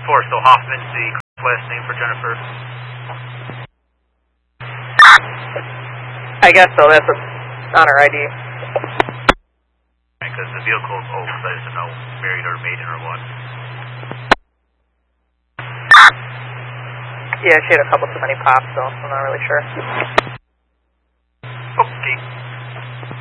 So Hoffman's the last name for Jennifer? I guess so, that's on her ID. Because the vehicle is old, so I just don't know married or maiden or what. Yeah, she had a couple too many pops, so I'm not really sure.